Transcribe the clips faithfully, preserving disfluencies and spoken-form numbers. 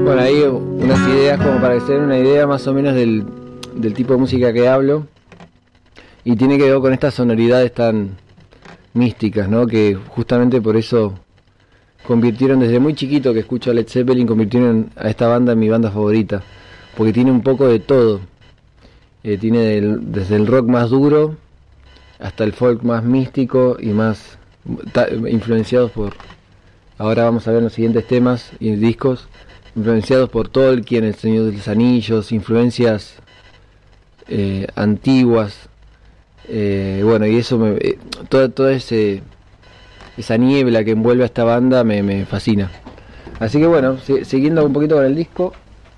Bueno, ahí unas ideas como para que se den una idea más o menos del, del tipo de música que hablo. Y tiene que ver con estas sonoridades tan místicas, ¿no? Que justamente por eso convirtieron desde muy chiquito que escucho a Led Zeppelin, convirtieron a esta banda en mi banda favorita. Porque tiene un poco de todo. Eh, tiene del, desde el rock más duro hasta el folk más místico y más ta, influenciados por... Ahora vamos a ver los siguientes temas y discos. Influenciados por Tolkien, El Señor de los Anillos, influencias eh, antiguas. Eh, bueno, y eso, me, eh, toda, toda ese, esa niebla que envuelve a esta banda me, me fascina. Así que bueno, si, siguiendo un poquito con el disco.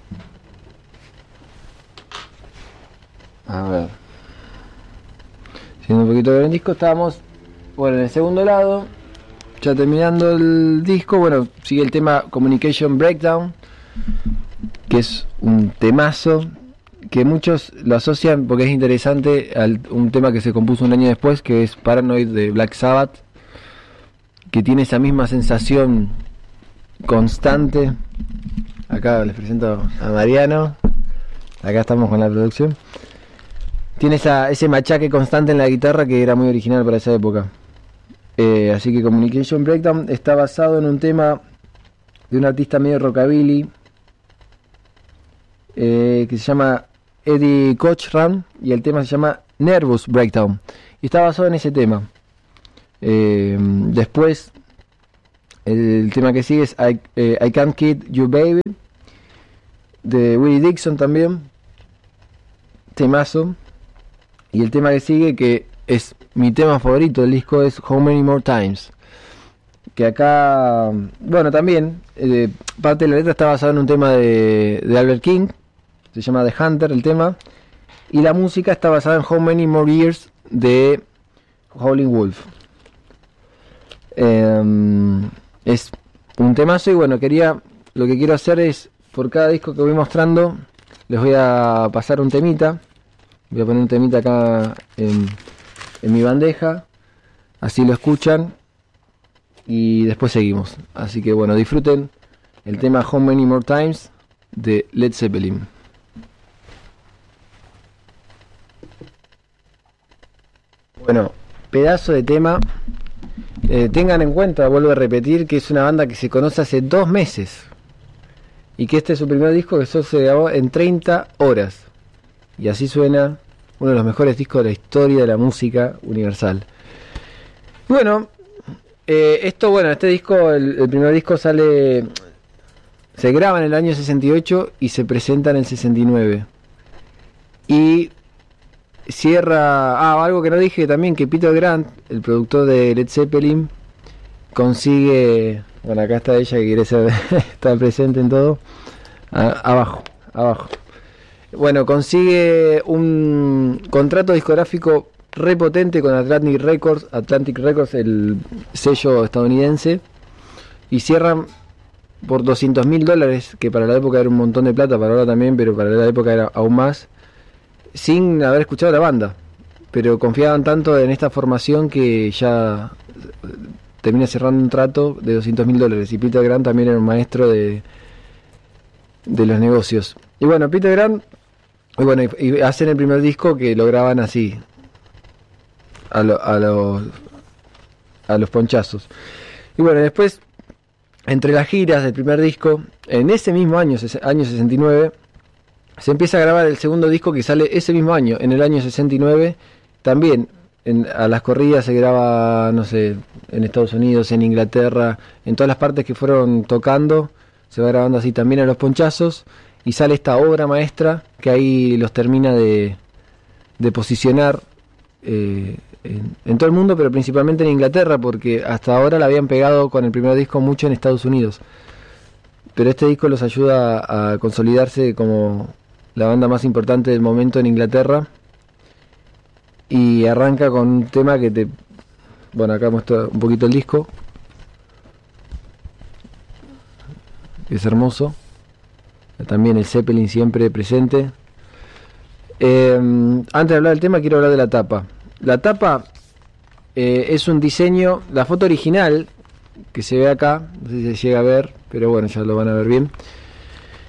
A ver. Siguiendo un poquito con el disco, estábamos, bueno, en el segundo lado. Ya terminando el disco, bueno, sigue el tema Communication Breakdown, que es un temazo que muchos lo asocian porque es interesante a un tema que se compuso un año después, que es Paranoid de Black Sabbath, que tiene esa misma sensación constante. Acá les presento a Mariano, acá estamos con la producción. Tiene esa, ese machaque constante en la guitarra que era muy original para esa época. Eh, así que Communication Breakdown está basado en un tema de un artista medio rockabilly eh, que se llama Eddie Cochran, y el tema se llama Nervous Breakdown y está basado en ese tema. Eh, después el tema que sigue es I, eh, I Can't Kid You Baby de Willie Dixon, también temazo. Y el tema que sigue, que es mi tema favorito del disco, es How Many More Times, que acá, bueno, también eh, parte de la letra está basada en un tema de, de Albert King, se llama The Hunter el tema, y la música está basada en How Many More Years de Howlin' Wolf. Eh, es un temazo. Y bueno, quería, lo que quiero hacer es, por cada disco que voy mostrando, les voy a pasar un temita. Voy a poner un temita acá en, en mi bandeja, así lo escuchan y después seguimos. Así que bueno, disfruten el tema How Many More Times de Led Zeppelin. Bueno, pedazo de tema. Eh, tengan en cuenta, vuelvo a repetir, que es una banda que se conoce hace dos meses y que este es su primer disco que solo se grabó en treinta horas. Y así suena uno de los mejores discos de la historia de la música universal. Bueno, eh, esto, bueno, este disco, el, el primer disco sale, se graba en el año sesenta y ocho y se presenta en el sesenta y nueve. Y cierra, ah, algo que no dije también, que Peter Grant, el productor de Led Zeppelin, consigue, bueno, acá está ella que quiere ser, estar presente en todo, a, abajo, abajo. Bueno, consigue un contrato discográfico repotente con Atlantic Records, Atlantic Records, el sello estadounidense, y cierran por doscientos mil dólares, que para la época era un montón de plata, para ahora también, pero para la época era aún más, sin haber escuchado la banda, pero confiaban tanto en esta formación que ya termina cerrando un trato de doscientos mil dólares, y Peter Grant también era un maestro de, de los negocios. Y bueno, Peter Grant, y bueno, y, y hacen el primer disco que lo graban así, a, lo, a los a los ponchazos. Y bueno, después, entre las giras del primer disco, en ese mismo año, año sesenta y nueve, se empieza a grabar el segundo disco que sale ese mismo año, en el año sesenta y nueve, también en, a las corridas se graba, no sé, en Estados Unidos, en Inglaterra, en todas las partes que fueron tocando, se va grabando así también a los ponchazos. Y sale esta obra maestra que ahí los termina de, de posicionar eh, en, en todo el mundo, pero principalmente en Inglaterra, porque hasta ahora la habían pegado con el primer disco mucho en Estados Unidos. Pero este disco los ayuda a, a consolidarse como la banda más importante del momento en Inglaterra. Y arranca con un tema que te... Bueno, acá muestro un poquito el disco. Es hermoso. También el Zeppelin siempre presente. Eh, antes de hablar del tema, quiero hablar de la tapa. La tapa eh, es un diseño, la foto original que se ve acá, no sé si se llega a ver, pero bueno, ya lo van a ver bien.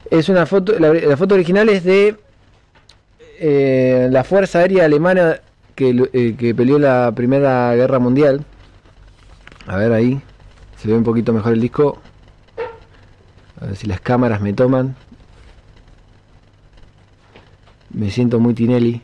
Es una foto, la, la foto original es de eh, la Fuerza Aérea Alemana que, eh, que peleó la Primera Guerra Mundial. A ver ahí, se ve un poquito mejor el disco. A ver si las cámaras me toman. Me siento muy Tinelli.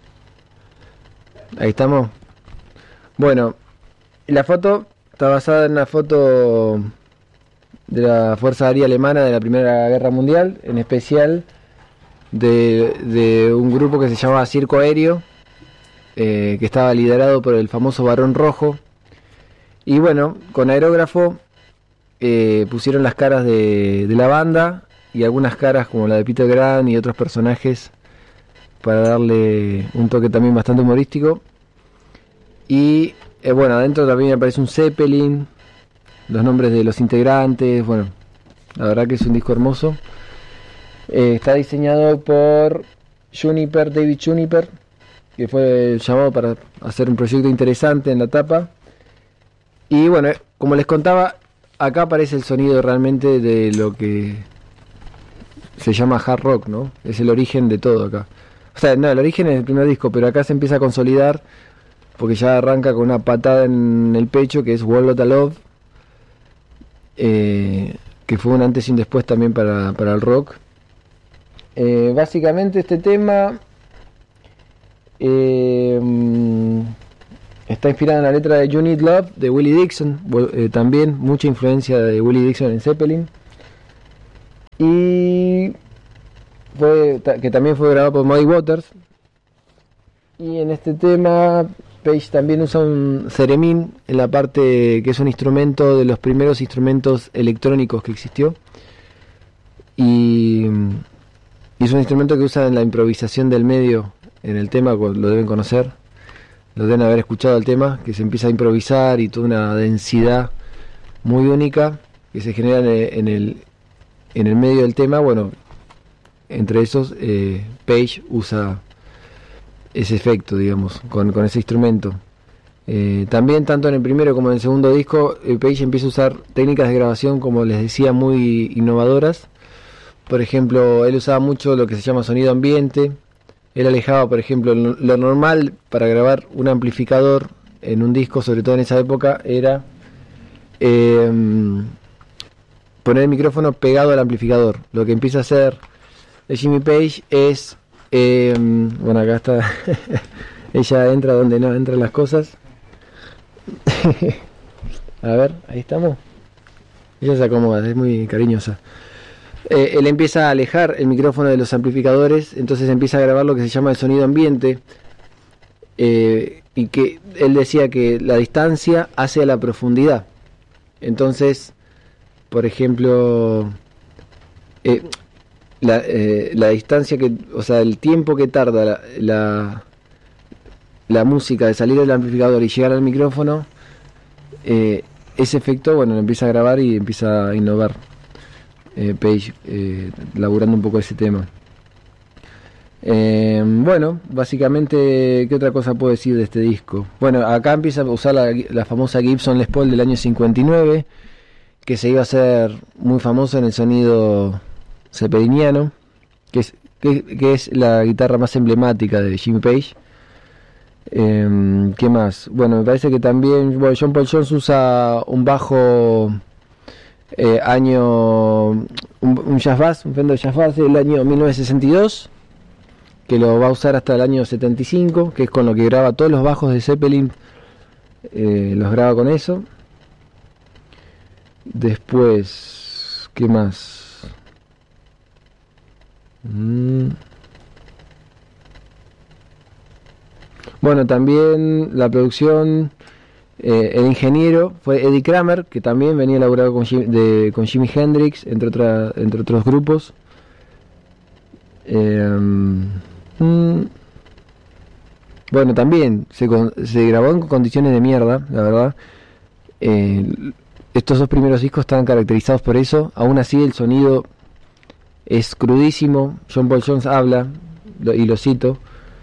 Ahí estamos. Bueno, la foto está basada en una foto de la Fuerza Aérea Alemana de la Primera Guerra Mundial, en especial de, de un grupo que se llamaba Circo Aéreo, eh, que estaba liderado por el famoso Barón Rojo. Y bueno, con aerógrafo eh, pusieron las caras de, de la banda y algunas caras como la de Peter Grant y otros personajes para darle un toque también bastante humorístico. Y eh, bueno, adentro también aparece un Zeppelin, los nombres de los integrantes. Bueno, la verdad que es un disco hermoso. Eh, está diseñado por Juniper, David Juniper, que fue llamado para hacer un proyecto interesante en la tapa. Y bueno, como les contaba, acá aparece el sonido realmente de lo que se llama hard rock, ¿no? Es el origen de todo acá. O sea, no, el origen es el primer disco, pero acá se empieza a consolidar porque ya arranca con una patada en el pecho que es Whole Lotta Love, eh, que fue un antes y un después también para, para el rock. Eh, básicamente este tema eh, está inspirado en la letra de You Need Love de Willie Dixon, eh, también mucha influencia de Willie Dixon en Zeppelin. Y fue, que también fue grabado por Muddy Waters. Y en este tema Page también usa un theremin en la parte que es un instrumento de los primeros instrumentos electrónicos que existió, y, y es un instrumento que usa en la improvisación del medio en el tema. Lo deben conocer, lo deben haber escuchado el tema, que se empieza a improvisar y toda una densidad muy única que se genera en el, en el, en el medio del tema. Bueno, entre esos eh, Page usa ese efecto, digamos, con, con ese instrumento. Eh, también, tanto en el primero como en el segundo disco, eh, Page empieza a usar técnicas de grabación, como les decía, muy innovadoras. Por ejemplo, él usaba mucho lo que se llama sonido ambiente. Él alejaba, por ejemplo, lo, lo normal para grabar un amplificador en un disco, sobre todo en esa época, era eh, poner el micrófono pegado al amplificador. Lo que empieza a hacer Jimmy Page es Eh, bueno, acá está. Ella entra donde no entran las cosas. A ver, ahí estamos. Ella se acomoda, es muy cariñosa. Eh, él empieza a alejar el micrófono de los amplificadores, entonces empieza a grabar lo que se llama el sonido ambiente. Eh, y que él decía que la distancia hace a la profundidad. Entonces, por ejemplo, eh, La, eh, la distancia que, o sea, el tiempo que tarda la, la, la música de salir del amplificador y llegar al micrófono, eh, ese efecto, bueno, lo empieza a grabar y empieza a innovar eh, Page, eh, laburando un poco ese tema. Eh, bueno, básicamente, ¿qué otra cosa puedo decir de este disco? Bueno, acá empieza a usar la, la famosa Gibson Les Paul del año cincuenta y nueve, que se iba a hacer muy famosa en el sonido zeppeliniano, que es, que, que es la guitarra más emblemática de Jimmy Page. Eh, ¿Qué más? Bueno, me parece que también, bueno, John Paul Jones usa un bajo eh, año, un, un jazz bass, un Fender jazz bass del año mil novecientos sesenta y dos, que lo va a usar hasta el año setenta y cinco, que es con lo que graba todos los bajos de Zeppelin, eh, los graba con eso. Después, ¿qué más? Bueno, también la producción, eh, el ingeniero fue Eddie Kramer, que también venía elaborado con, Jim, de, con Jimi Hendrix, entre, otra, entre otros grupos. Eh, mm, bueno, también se, se grabó en condiciones de mierda, la verdad. Eh, estos dos primeros discos estaban caracterizados por eso. Aún así, el sonido es crudísimo. John Paul Jones habla, lo, y lo cito: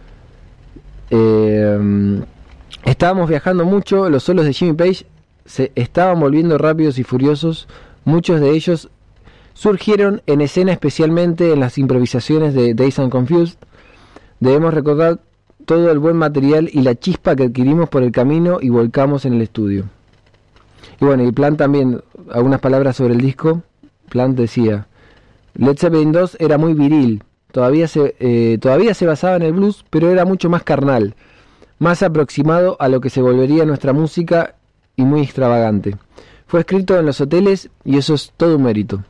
eh, estábamos viajando mucho, los solos de Jimmy Page se estaban volviendo rápidos y furiosos, muchos de ellos surgieron en escena, especialmente en las improvisaciones de Dazed and Confused. Debemos recordar todo el buen material y la chispa que adquirimos por el camino y volcamos en el estudio. Y bueno, y Plant también, algunas palabras sobre el disco. Plant decía: Led Zeppelin dos era muy viril, todavía se, eh, todavía se basaba en el blues, pero era mucho más carnal, más aproximado a lo que se volvería nuestra música y muy extravagante. Fue escrito en los hoteles y eso es todo un mérito.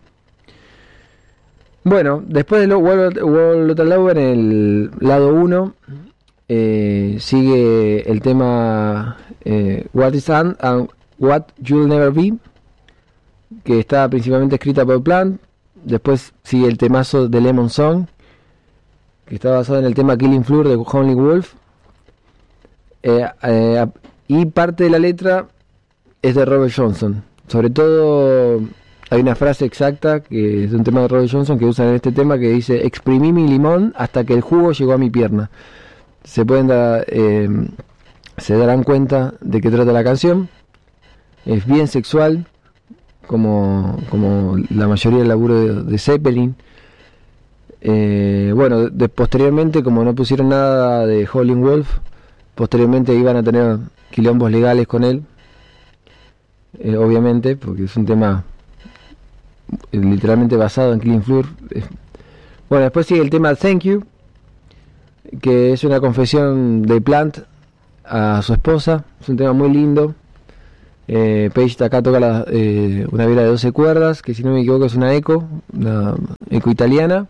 Bueno, después de lo World Lotta Love, en el lado uno, eh, sigue el tema eh, What Is and, and What You'll Never Be, que está principalmente escrita por Plant. Después sigue el temazo de Lemon Song, que está basado en el tema Killing Floor de Howlin' Wolf. Eh, eh, y parte de la letra es de Robert Johnson. Sobre todo hay una frase exacta que es de un tema de Robert Johnson que usan en este tema, que dice: exprimí mi limón hasta que el jugo llegó a mi pierna. Se pueden dar, eh, se darán cuenta de qué trata la canción. Es bien sexual, como, como la mayoría del laburo de, de Zeppelin. Eh, bueno, de, posteriormente, como no pusieron nada de Howlin' Wolf, posteriormente iban a tener quilombos legales con él, eh, obviamente, porque es un tema eh, literalmente basado en Killing Floor. Eh, bueno, después sigue el tema Thank You, que es una confesión de Plant a su esposa. Es un tema muy lindo. Eh, Page acá toca la, eh, una viola de doce cuerdas, que si no me equivoco es una eco, una eco italiana.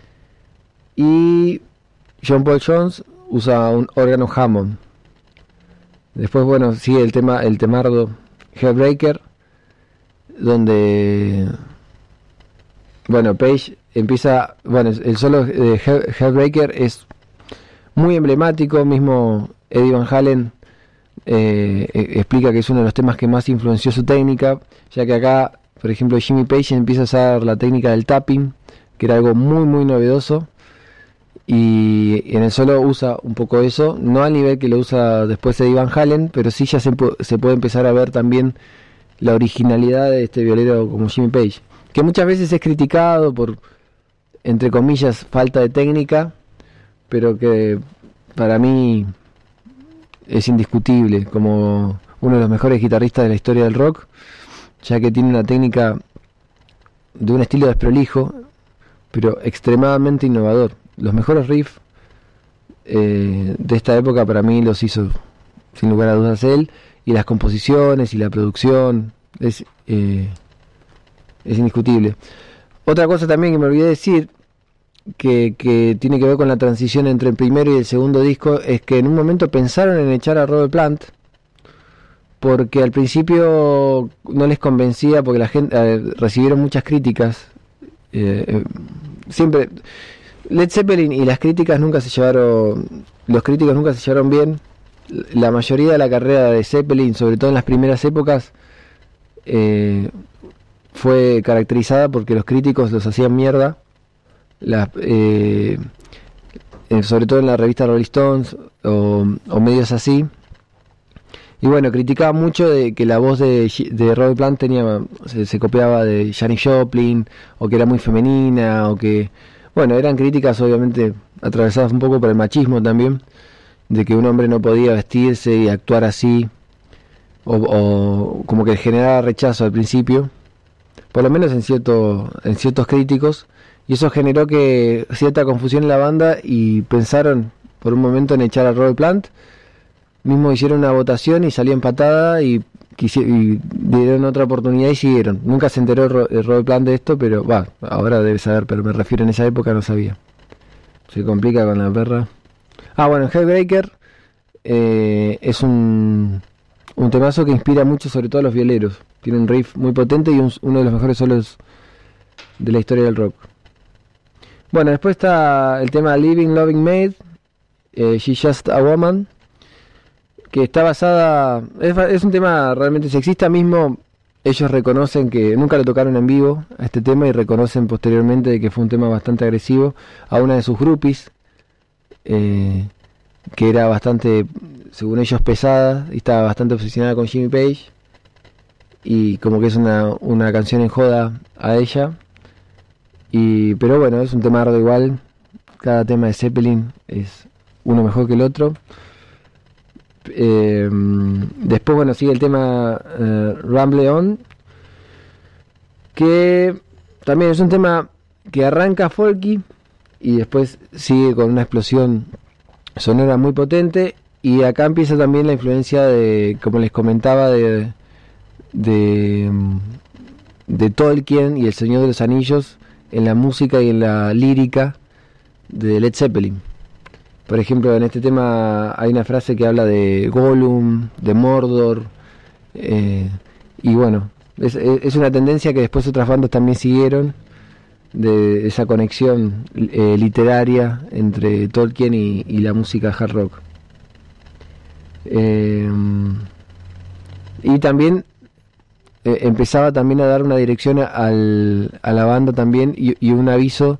Y John Paul Jones usa un órgano Hammond. Después, bueno, sigue el tema, el temardo Heartbreaker, donde, bueno, Page empieza, bueno, el solo de Heartbreaker es muy emblemático. Mismo Eddie Van Halen eh, explica que es uno de los temas que más influenció su técnica, ya que acá, por ejemplo, Jimmy Page empieza a usar la técnica del tapping, que era algo muy muy novedoso, y en el solo usa un poco eso, no al nivel que lo usa después Eddie Van Halen, pero sí ya se, se puede empezar a ver también la originalidad de este violero como Jimmy Page, que muchas veces es criticado por, entre comillas, falta de técnica, pero que para mí es indiscutible como uno de los mejores guitarristas de la historia del rock, ya que tiene una técnica de un estilo desprolijo, pero extremadamente innovador. Los mejores riffs eh, de esta época para mí los hizo sin lugar a dudas él, y las composiciones y la producción es, eh, es indiscutible. Otra cosa también que me olvidé decir, que, que tiene que ver con la transición entre el primero y el segundo disco, es que en un momento pensaron en echar a Robert Plant, porque al principio no les convencía, porque la gente eh, recibieron muchas críticas. Eh, eh, siempre Led Zeppelin y las críticas nunca se llevaron, los críticos nunca se llevaron bien. La mayoría de la carrera de Zeppelin, sobre todo en las primeras épocas, eh, fue caracterizada porque los críticos los hacían mierda. La, eh, eh, sobre todo en la revista Rolling Stones o, o medios así. Y bueno, criticaba mucho de que la voz de, de Robert Plant tenía, se, se copiaba de Janis Joplin, o que era muy femenina, o que, bueno, eran críticas obviamente atravesadas un poco por el machismo también, de que un hombre no podía vestirse y actuar así, o, o como que generaba rechazo al principio, por lo menos en cierto, en ciertos críticos, y eso generó que cierta confusión en la banda, y pensaron por un momento en echar a Robert Plant. Mismo hicieron una votación y salió empatada, y, y dieron otra oportunidad y siguieron. Nunca se enteró Robert Plant de esto, pero va, ahora debe saber, pero me refiero en esa época no sabía. Se complica con la perra. Ah, bueno, Heartbreaker eh, es un, un temazo que inspira mucho, sobre todo a los violeros. Tiene un riff muy potente y un, uno de los mejores solos de la historia del rock. Bueno, después está el tema Living Loving Maid, eh, She's Just a Woman, que está basada, es, es un tema realmente sexista. Mismo ellos reconocen que nunca lo tocaron en vivo a este tema, y reconocen posteriormente que fue un tema bastante agresivo a una de sus groupies, eh, que era bastante, según ellos, pesada y estaba bastante obsesionada con Jimmy Page, y como que es una, una canción en joda a ella. Y, pero bueno, es un tema arduo igual. Cada tema de Zeppelin es uno mejor que el otro. Eh, después, bueno, sigue el tema eh, Ramble On, que también es un tema que arranca folky y después sigue con una explosión sonora muy potente. Y acá empieza también la influencia de, como les comentaba, de de, de Tolkien y El Señor de los Anillos en la música y en la lírica de Led Zeppelin. Por ejemplo, en este tema hay una frase que habla de Gollum, de Mordor, eh, y bueno, es, es una tendencia que después otras bandas también siguieron, de esa conexión eh, literaria entre Tolkien y, y la música hard rock. Eh, y también eh, empezaba también a dar una dirección al, a la banda también y, y un aviso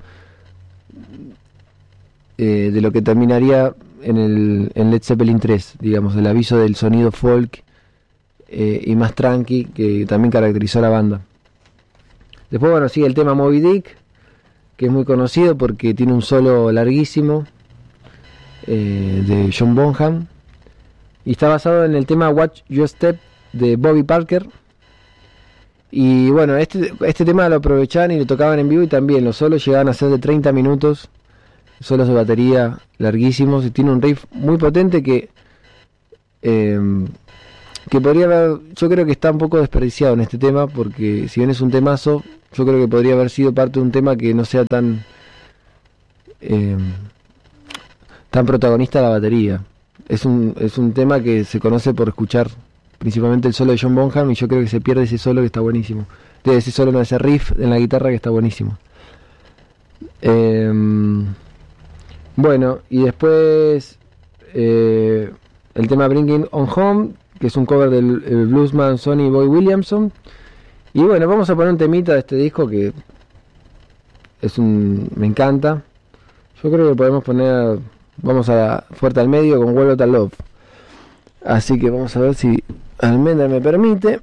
eh, de lo que terminaría en el en Led Zeppelin tres, digamos, el aviso del sonido folk eh, y más tranqui que también caracterizó a la banda. Después, bueno, sigue el tema Moby Dick, que es muy conocido porque tiene un solo larguísimo eh, de John Bonham, y está basado en el tema Watch Your Step de Bobby Parker. Y bueno, este, este tema lo aprovechaban y lo tocaban en vivo, y también los solos llegaban a ser de treinta minutos, solos de batería larguísimos, y tiene un riff muy potente que eh, que podría haber, yo creo que está un poco desperdiciado en este tema, porque si bien es un temazo, yo creo que podría haber sido parte de un tema que no sea tan eh, tan protagonista la batería. Es un, es un tema que se conoce por escuchar principalmente el solo de John Bonham, y yo creo que se pierde ese solo que está buenísimo. De ese solo, no, ese riff en la guitarra que está buenísimo. Eh, bueno, y después eh, el tema Bringing On Home, que es un cover del el bluesman Sonny Boy Williamson. Y bueno, vamos a poner un temita de este disco que es un, me encanta. Yo creo que podemos poner, vamos a fuerte al medio con World of Love. Así que vamos a ver si Almendra me permite.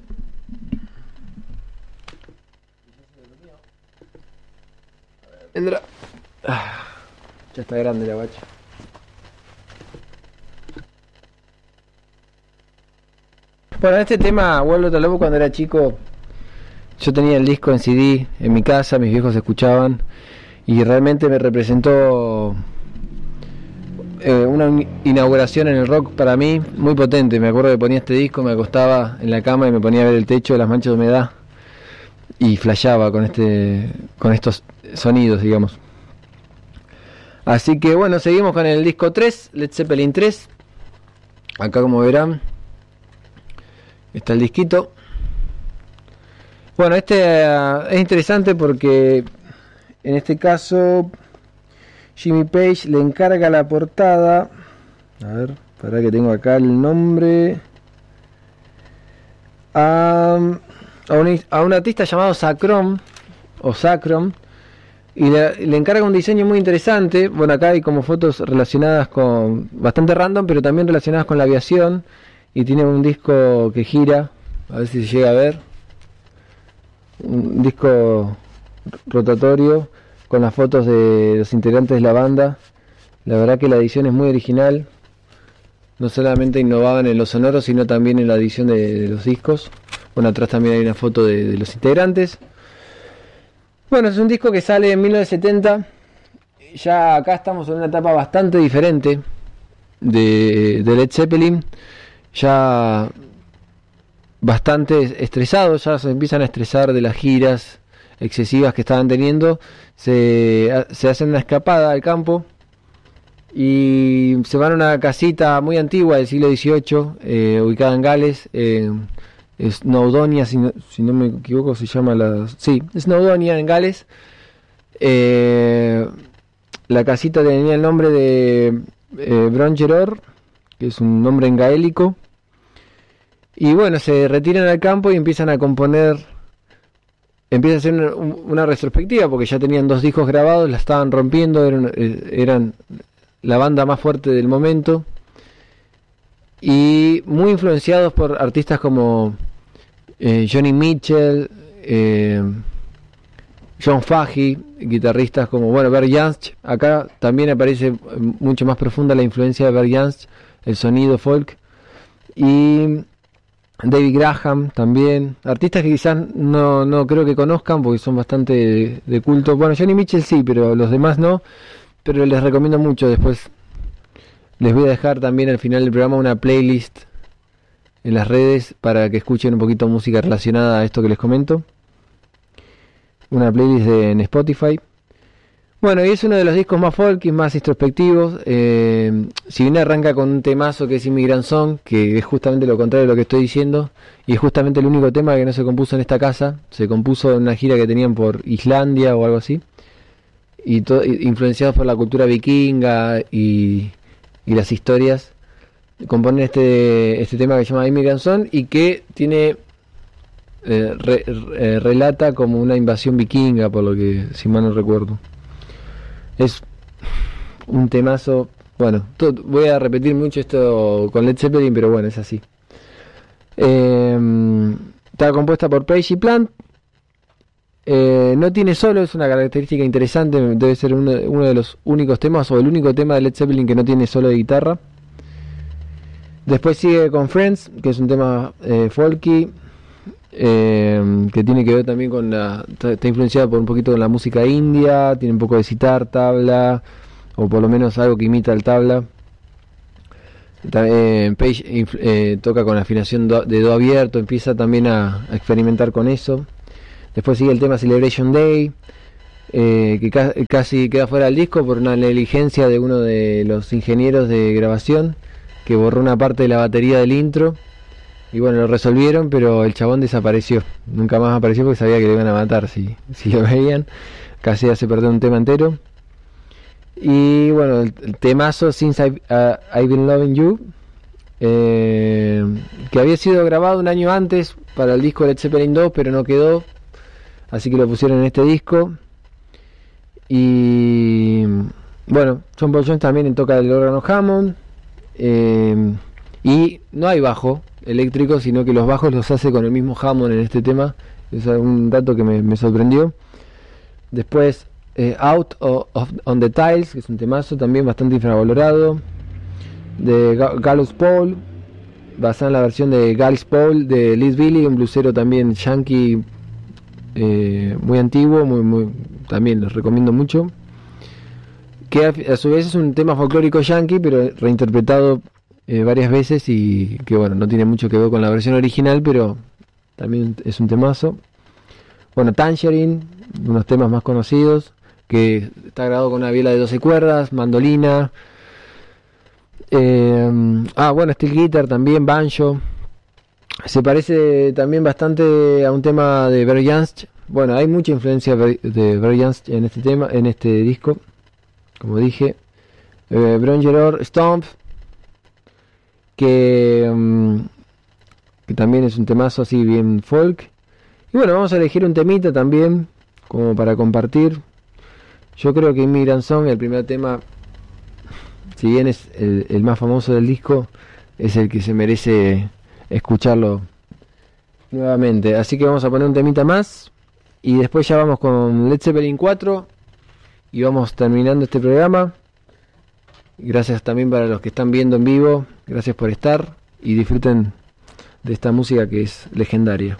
Almendra. Ah, ya está grande la bacha. Bueno, este tema, World of Love, cuando era chico, yo tenía el disco en C D en mi casa, mis viejos escuchaban, y realmente me representó eh, una inauguración en el rock para mí muy potente. Me acuerdo que ponía este disco, me acostaba en la cama y me ponía a ver el techo, las manchas de humedad, y flasheaba con este, con estos sonidos, digamos. Así que bueno, seguimos con el disco tres, Led Zeppelin tres. Acá, como verán, está el disquito. Bueno, este uh, es interesante porque en este caso Jimmy Page le encarga la portada. A ver, para que tengo acá el nombre. A, a, un, a un artista llamado Sacrom, o Sacrom, y le, le encarga un diseño muy interesante. Bueno, acá hay como fotos relacionadas con, bastante random, pero también relacionadas con la aviación. Y tiene un disco que gira, a ver si se llega a ver, un disco rotatorio con las fotos de los integrantes de la banda. La verdad que la edición es muy original, no solamente innovaban en los sonoros, sino también en la edición de, de los discos. Bueno, atrás también hay una foto de, de los integrantes. Bueno, es un disco que sale en mil novecientos setenta. Ya acá estamos en una etapa bastante diferente de, de Led Zeppelin, ya bastante estresados, ya se empiezan a estresar de las giras excesivas que estaban teniendo. Se, se hacen una escapada al campo y se van a una casita muy antigua del siglo dieciocho, eh, ubicada en Gales, eh, Snowdonia, si no, si no me equivoco se llama la... Sí, Snowdonia en Gales. Eh, la casita tenía el nombre de eh, Brongeror, que es un nombre en gaélico. Y bueno, se retiran al campo y empiezan a componer, empiezan a hacer una, una retrospectiva, porque ya tenían dos discos grabados, la estaban rompiendo, eran, eran la banda más fuerte del momento, y muy influenciados por artistas como eh, Johnny Mitchell, eh, John Fahey, guitarristas como, bueno, Bert Jansch. Acá también aparece mucho más profunda la influencia de Bert Jansch, el sonido folk. Y David Graham también, artistas que quizás no, no creo que conozcan porque son bastante de, de culto. Bueno, Johnny Mitchell sí, pero los demás no, pero les recomiendo mucho. Después les voy a dejar también al final del programa una playlist en las redes para que escuchen un poquito de música relacionada a esto que les comento, una playlist de, en Spotify. Bueno, y es uno de los discos más folk y más introspectivos. Eh, si bien arranca con un temazo que es Immigrant Song, que es justamente lo contrario de lo que estoy diciendo, y es justamente el único tema que no se compuso en esta casa, se compuso en una gira que tenían por Islandia o algo así, y to- influenciados por la cultura vikinga y, y las historias, componen este, este tema que se llama Immigrant Song y que tiene... Eh, re, re, relata como una invasión vikinga, por lo que, si mal no recuerdo. Es un temazo. Bueno, todo, voy a repetir mucho esto con Led Zeppelin, pero bueno, es así. Eh, está compuesta por Page y Plant. Eh, no tiene solo, es una característica interesante. Debe ser uno, uno de los únicos temas, o el único tema de Led Zeppelin que no tiene solo de guitarra. Después sigue con Friends, que es un tema eh, folky. Eh, que tiene que ver también con la, está influenciada por un poquito con la música india, tiene un poco de sitar, tabla, o por lo menos algo que imita el tabla. Eh, Page eh, toca con afinación do, de do abierto, empieza también a, a experimentar con eso. Después sigue el tema Celebration Day, eh, que ca casi queda fuera del disco por una negligencia de uno de los ingenieros de grabación, que borró una parte de la batería del intro. Y bueno, lo resolvieron, pero el chabón desapareció. Nunca más apareció porque sabía que le iban a matar si, si lo veían. Casi hace perder un tema entero. Y bueno, el, el temazo Since I've, uh, I've Been Loving You, eh, que había sido grabado un año antes para el disco Led Zeppelin dos, pero no quedó. Así que lo pusieron en este disco. Y bueno, John Paul Jones también toca el órgano Hammond. Eh, y no hay bajo eléctrico, sino que los bajos los hace con el mismo Hammond en este tema. Es un dato que me, me sorprendió. Después eh, Out of, of, on the Tiles, que es un temazo también bastante infravalorado, de Ga Gallows Pole, basada en la versión de Gallows Pole de Liz Billy, un blusero también yankee, eh, muy antiguo, muy, muy, también les recomiendo mucho, que a, a su vez es un tema folclórico yankee, pero reinterpretado Eh, varias veces, y que bueno, no tiene mucho que ver con la versión original, pero también es un temazo. Bueno, Tangerine, unos temas más conocidos, que está grabado con una viola de doce cuerdas, mandolina, eh, ah bueno, steel guitar también, banjo. Se parece también bastante a un tema de Bert Jansch. Bueno, hay mucha influencia de Bert Jansch en este tema, en este disco, como dije. eh, Bron Gerard Stomp, que, um, que también es un temazo así bien folk. Y bueno, vamos a elegir un temita también como para compartir. Yo creo que Immigrant Song, el primer tema, si bien es el, el más famoso del disco, es el que se merece escucharlo nuevamente. Así que vamos a poner un temita más y después ya vamos con Led Zeppelin cuatro y vamos terminando este programa. Gracias también para los que están viendo en vivo. Gracias por estar y disfruten de esta música que es legendaria.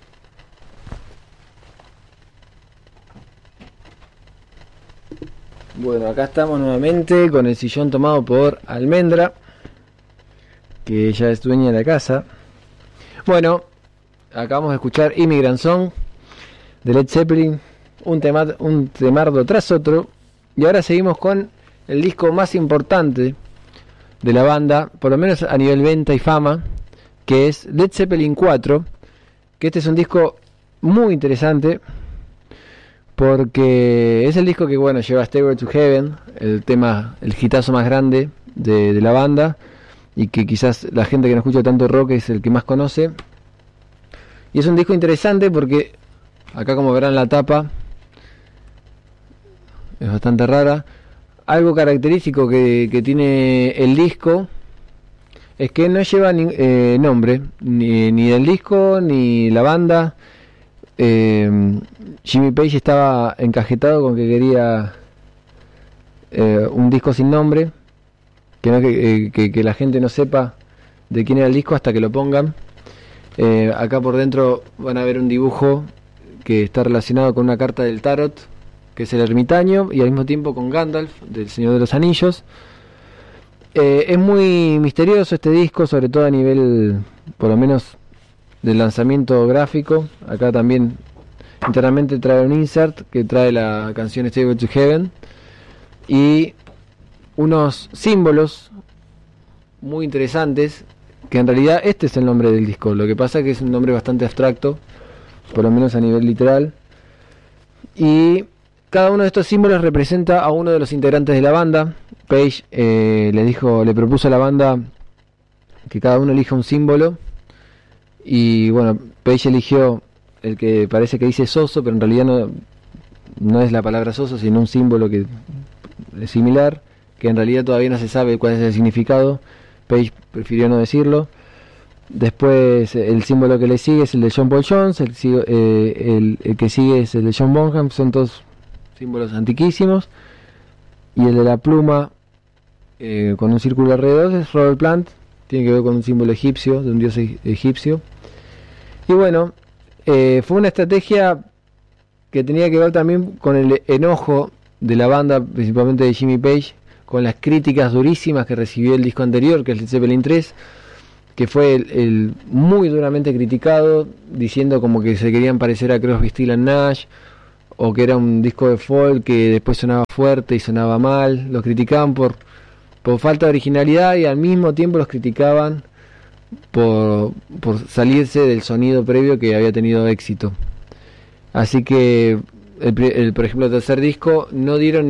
Bueno, acá estamos nuevamente con el sillón tomado por Almendra, que ya es dueña de la casa. Bueno, acabamos de escuchar Immigrant Song de Led Zeppelin, un, tema, un temardo tras otro. Y ahora seguimos con el disco más importante de la banda, por lo menos a nivel venta y fama, que es Led Zeppelin cuatro, que este es un disco muy interesante porque es el disco que bueno lleva Stairway to Heaven, el tema, el hitazo más grande de, de la banda, y que quizás la gente que no escucha tanto rock es el que más conoce. Y es un disco interesante porque acá, como verán, la tapa es bastante rara. Algo característico que, que tiene el disco es que no lleva ni, eh, nombre, ni, ni del disco, ni la banda. eh, Jimmy Page estaba encajetado con que quería eh, un disco sin nombre, que, no, que, eh, que, que la gente no sepa de quién era el disco hasta que lo pongan. Eh, acá por dentro van a ver un dibujo que está relacionado con una carta del tarot, que es el ermitaño, y al mismo tiempo con Gandalf, del Señor de los Anillos. Eh, es muy misterioso este disco, sobre todo a nivel, por lo menos, del lanzamiento gráfico. Acá también internamente trae un insert que trae la canción Stairway to Heaven y unos símbolos muy interesantes, que en realidad este es el nombre del disco. Lo que pasa es que es un nombre bastante abstracto, por lo menos a nivel literal, y cada uno de estos símbolos representa a uno de los integrantes de la banda. Page eh, le dijo, le propuso a la banda que cada uno elija un símbolo, y bueno, Page eligió el que parece que dice soso, pero en realidad no, no es la palabra soso, sino un símbolo que es similar, que en realidad todavía no se sabe cuál es el significado. Page prefirió no decirlo. Después el símbolo que le sigue es el de John Paul Jones, el, eh, el, el que sigue es el de John Bonham, son todos símbolos antiquísimos. Y el de la pluma eh, con un círculo alrededor es Robert Plant, tiene que ver con un símbolo egipcio, de un dios egipcio. Y bueno, eh, fue una estrategia que tenía que ver también con el enojo de la banda, principalmente de Jimmy Page, con las críticas durísimas que recibió el disco anterior, que es el Zeppelin tres, que fue el, el muy duramente criticado, diciendo como que se querían parecer a Crosby, Stills and Nash, o que era un disco de folk que después sonaba fuerte y sonaba mal. Los criticaban por, por falta de originalidad, y al mismo tiempo los criticaban por, por salirse del sonido previo que había tenido éxito. Así que, el, el, por ejemplo, el tercer disco no dieron